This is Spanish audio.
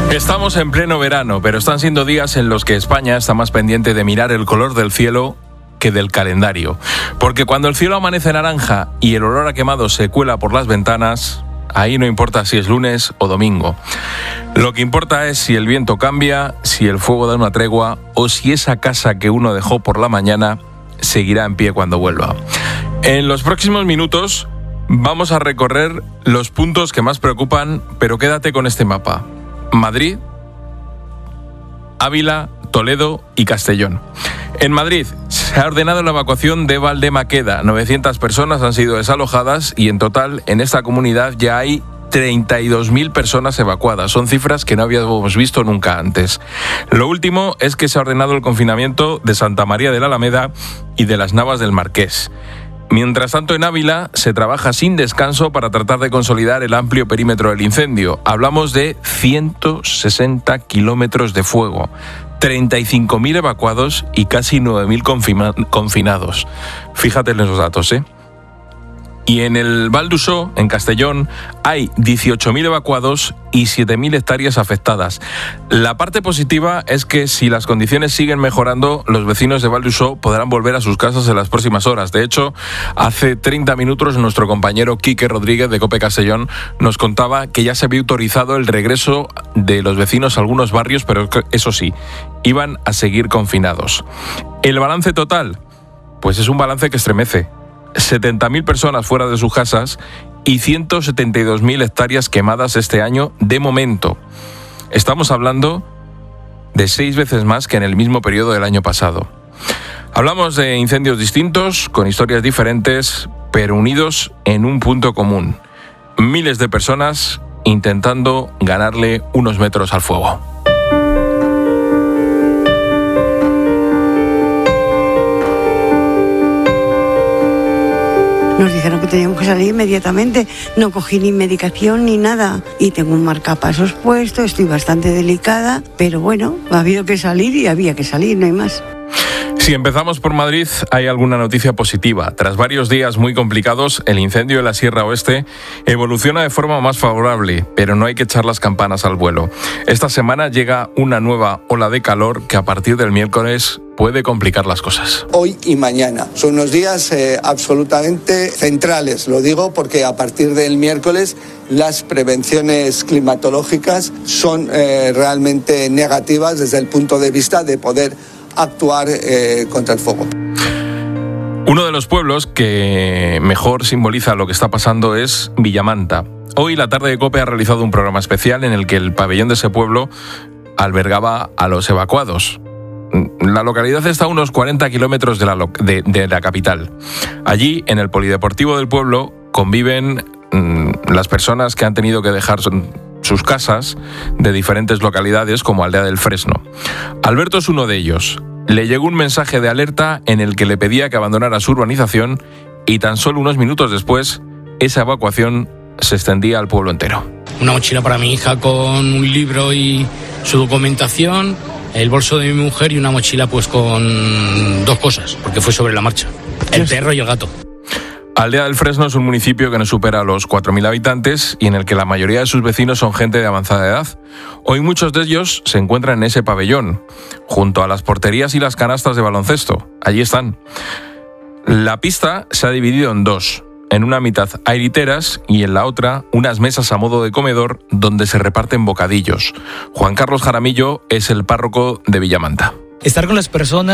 Estamos en pleno verano, pero están siendo días en los que España está más pendiente de mirar el color del cielo que del calendario. Porque cuando el cielo amanece naranja y el olor a quemado se cuela por las ventanas, ahí no importa si es lunes o domingo. Lo que importa es si el viento cambia, si el fuego da una tregua o si esa casa que uno dejó por la mañana seguirá en pie cuando vuelva. En los próximos minutos vamos a recorrer los puntos que más preocupan, pero quédate con este mapa. Madrid, Ávila, Toledo y Castellón. En Madrid se ha ordenado la evacuación de Valdemaqueda. 900 personas han sido desalojadas y en total en esta comunidad ya hay 32.000 personas evacuadas. Son cifras que no habíamos visto nunca antes. Lo último es que se ha ordenado el confinamiento de Santa María de la Alameda y de las Navas del Marqués. Mientras tanto, en Ávila se trabaja sin descanso para tratar de consolidar el amplio perímetro del incendio. Hablamos de 160 kilómetros de fuego, 35.000 evacuados y casi 9.000 confinados. Fíjate en los datos, ¿eh? Y en el Val d'Usó, en Castellón, hay 18.000 evacuados y 7.000 hectáreas afectadas. La parte positiva es que si las condiciones siguen mejorando, los vecinos de Val d'Usó podrán volver a sus casas en las próximas horas. De hecho, hace 30 minutos nuestro compañero Quique Rodríguez de COPE Castellón nos contaba que ya se había autorizado el regreso de los vecinos a algunos barrios, pero eso sí, iban a seguir confinados. ¿El balance total? Pues es un balance que estremece. 70.000 personas fuera de sus casas y 172.000 hectáreas quemadas este año de momento. Estamos hablando de 6 veces más que en el mismo periodo del año pasado. Hablamos de incendios distintos, con historias diferentes, pero unidos en un punto común. Miles de personas intentando ganarle unos metros al fuego. Nos dijeron que teníamos que salir inmediatamente, no cogí ni medicación ni nada y tengo un marcapasos puesto, estoy bastante delicada, pero bueno, ha habido que salir y había que salir, no hay más. Si empezamos por Madrid, hay alguna noticia positiva. Tras varios días muy complicados, el incendio de la Sierra Oeste evoluciona de forma más favorable, pero no hay que echar las campanas al vuelo. Esta semana llega una nueva ola de calor que a partir del miércoles puede complicar las cosas. Hoy y mañana son unos días absolutamente centrales. Lo digo porque a partir del miércoles las prevenciones climatológicas son realmente negativas desde el punto de vista de poder actuar contra el fuego. Uno de los pueblos que mejor simboliza lo que está pasando es Villamanta. Hoy la tarde de COPE ha realizado un programa especial en el que el pabellón de ese pueblo albergaba a los evacuados. La localidad está a unos 40 kilómetros de la capital. Allí, en el polideportivo del pueblo, conviven las personas que han tenido que dejar sus casas de diferentes localidades como Aldea del Fresno. Alberto es uno de ellos. Le llegó un mensaje de alerta en el que le pedía que abandonara su urbanización y tan solo unos minutos después, esa evacuación se extendía al pueblo entero. Una mochila para mi hija con un libro y su documentación, el bolso de mi mujer y una mochila pues con 2 cosas, porque fue sobre la marcha. El perro y el gato. Aldea del Fresno es un municipio que no supera los 4.000 habitantes y en el que la mayoría de sus vecinos son gente de avanzada edad. Hoy muchos de ellos se encuentran en ese pabellón, junto a las porterías y las canastas de baloncesto. Allí están. La pista se ha dividido en 2. En una mitad hay literas y en la otra unas mesas a modo de comedor donde se reparten bocadillos. Juan Carlos Jaramillo es el párroco de Villamanta. Estar con las personas